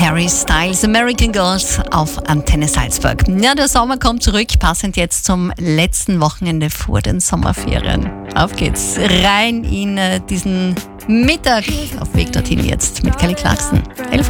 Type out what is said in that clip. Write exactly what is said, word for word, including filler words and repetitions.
Harry Styles, American Girls auf Antenne Salzburg. Ja, der Sommer kommt zurück, passend jetzt zum letzten Wochenende vor den Sommerferien. Auf geht's, rein in äh, diesen Mittag. Auf Weg dorthin jetzt mit Kelly Clarkson.